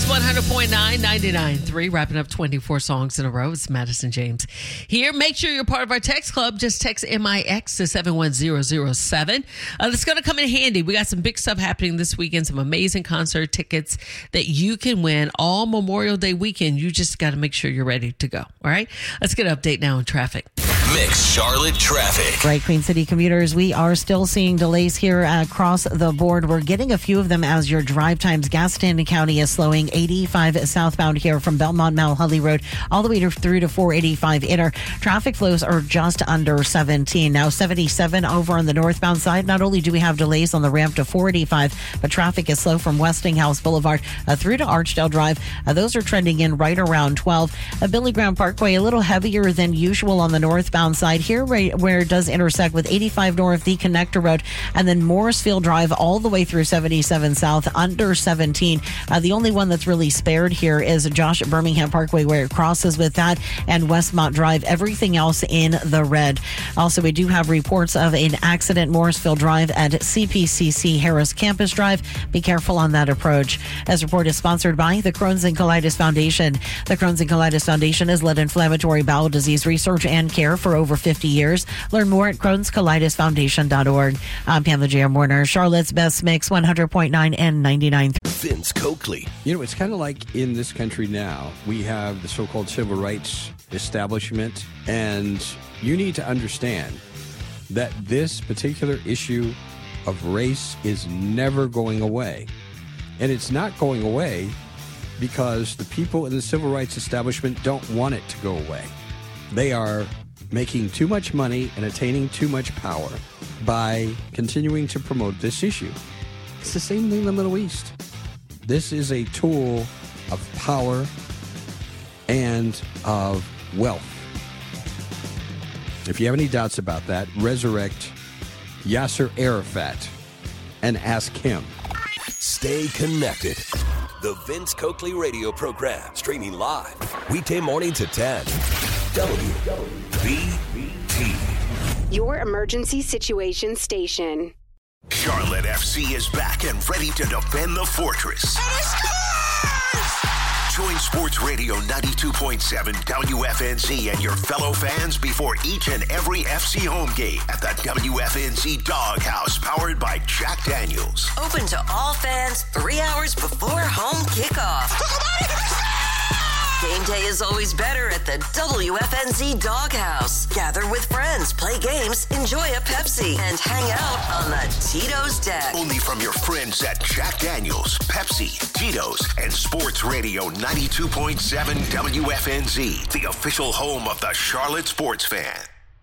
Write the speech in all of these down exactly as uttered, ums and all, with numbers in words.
one hundred point nine, ninety-nine point three, wrapping up twenty-four songs in a row. It's Madison James here. Make sure you're part of our text club. Just text M I X to seven one zero zero seven. Uh, that's going to come in handy. We got some big stuff happening this weekend, some amazing concert tickets that you can win all Memorial Day weekend. You just got to make sure you're ready to go. All right, let's get an update now on traffic. Mix Charlotte traffic. Right, Queen City commuters, we are still seeing delays here across the board. We're getting a few of them as your drive times. Gaston County is slowing eighty-five southbound here from Belmont Mount Holly Road all the way to, through to four eighty-five inner. Traffic flows are just under seventeen. Now seventy-seven over on the northbound side. Not only do we have delays on the ramp to four eighty-five, but traffic is slow from Westinghouse Boulevard uh, through to Archdale Drive. Uh, those are trending in right around twelve. Uh, Billy Graham Parkway a little heavier than usual on the northbound side here, right where it does intersect with eighty-five north, the Connector Road, and then Morrisfield Drive all the way through seventy-seven south under seventeen. Uh, the only one that's really spared here is Josh Birmingham Parkway where it crosses with that, and Westmont Drive. Everything else in the red. Also, we do have reports of an accident Morrisfield Drive at C P C C Harris Campus Drive. Be careful on that approach. This report is sponsored by the Crohn's and Colitis Foundation. The Crohn's and Colitis Foundation has led inflammatory bowel disease research and care for over fifty years. Learn more at crohns colitis foundation dot org. I'm Pamela J M. Warner, Charlotte's Best Mix, one hundred point nine and ninety-nine. Vince Coakley. You know, it's kind of like in this country now, we have the so-called civil rights establishment, and you need to understand that this particular issue of race is never going away. And it's not going away because the people in the civil rights establishment don't want it to go away. They are making too much money and attaining too much power by continuing to promote this issue. It's the same thing in the Middle East. This is a tool of power and of wealth. If you have any doubts about that, resurrect Yasser Arafat and ask him. Stay connected. The Vince Coakley radio program, streaming live weekday morning to ten. W B T. Your emergency situation station. Charlotte F C is back and ready to defend the fortress. Join Sports Radio ninety-two point seven W F N Z and your fellow fans before each and every F C home game at the W F N Z Doghouse, powered by Jack Daniels. Open to all fans three hours before home kickoff. Game day is always better at the W F N Z Doghouse. Gather with friends, play games, enjoy a Pepsi, and hang out on the Tito's deck. Only from your friends at Jack Daniels, Pepsi, Tito's, and Sports Radio ninety-two point seven W F N Z, the official home of the Charlotte sports fan.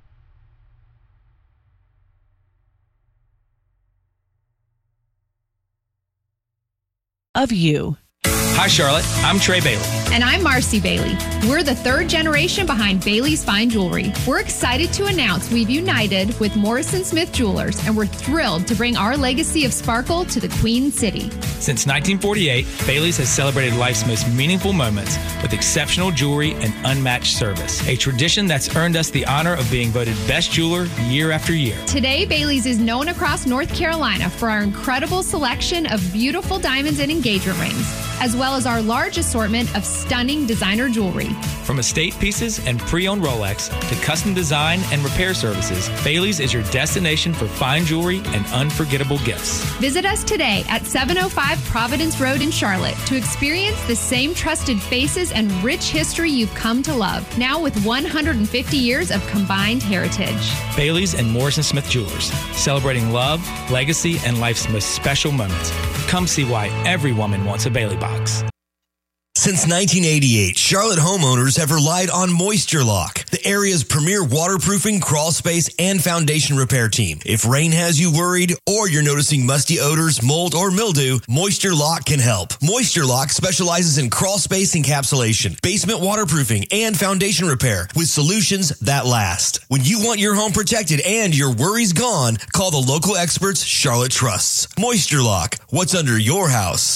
Of you. Hi, Charlotte. I'm Trey Bailey. And I'm Marcy Bailey. We're the third generation behind Bailey's Fine Jewelry. We're excited to announce we've united with Morrison Smith Jewelers, and we're thrilled to bring our legacy of sparkle to the Queen City. Since nineteen forty-eight, Bailey's has celebrated life's most meaningful moments with exceptional jewelry and unmatched service, a tradition that's earned us the honor of being voted best jeweler year after year. Today, Bailey's is known across North Carolina for our incredible selection of beautiful diamonds and engagement rings, as well as our large assortment of stunning designer jewelry. From estate pieces and pre-owned Rolex to custom design and repair services, Bailey's is your destination for fine jewelry and unforgettable gifts. Visit us today at seven oh five Providence Road in Charlotte to experience the same trusted faces and rich history you've come to love, now with one hundred fifty years of combined heritage. Bailey's and Morrison Smith Jewelers, celebrating love, legacy, and life's most special moments. Come see why every woman wants a Bailey box. Since nineteen eighty-eight, Charlotte homeowners have relied on Moisture Lock, the area's premier waterproofing, crawl space, and foundation repair team. If rain has you worried or you're noticing musty odors, mold, or mildew, Moisture Lock can help. Moisture Lock specializes in crawl space encapsulation, basement waterproofing, and foundation repair with solutions that last. When you want your home protected and your worries gone, call the local experts Charlotte trusts. Moisture Lock, what's under your house?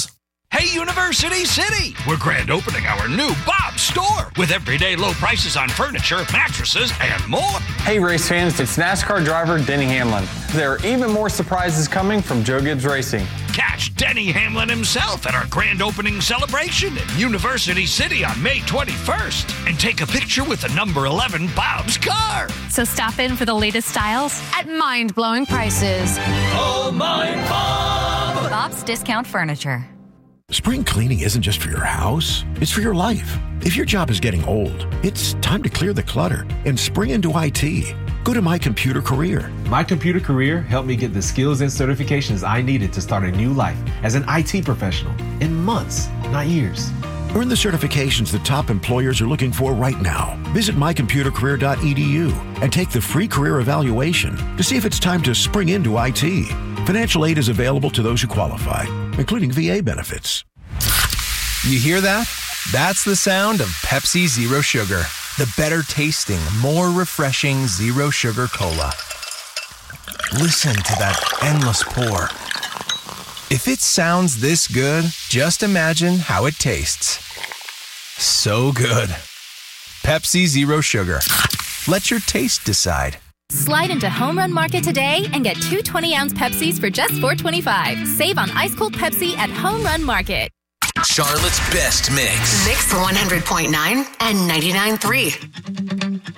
Hey, University City! We're grand opening our new Bob's store with everyday low prices on furniture, mattresses, and more. Hey, race fans, it's NASCAR driver Denny Hamlin. There are even more surprises coming from Joe Gibbs Racing. Catch Denny Hamlin himself at our grand opening celebration in University City on May twenty-first and take a picture with the number eleven Bob's car. So stop in for the latest styles at mind-blowing prices. Oh, my Bob! Bob's Discount Furniture. Spring cleaning isn't just for your house, it's for your life. If your job is getting old, it's time to clear the clutter and spring into I T. Go to My Computer Career. My Computer Career helped me get the skills and certifications I needed to start a new life as an I T professional in months, not years. Earn the certifications the top employers are looking for right now. Visit my computer career dot e d u and take the free career evaluation to see if it's time to spring into I T. Financial aid is available to those who qualify, including V A benefits. You hear that? That's the sound of Pepsi Zero Sugar, the better tasting, more refreshing zero sugar cola. Listen to that endless pour. If it sounds this good, just imagine how it tastes. So good. Pepsi Zero Sugar. Let your taste decide. Slide into Home Run Market today and get two twenty-ounce Pepsis for just four twenty-five. Save on ice-cold Pepsi at Home Run Market. Charlotte's best mix. Mix one hundred point nine and ninety-nine point three.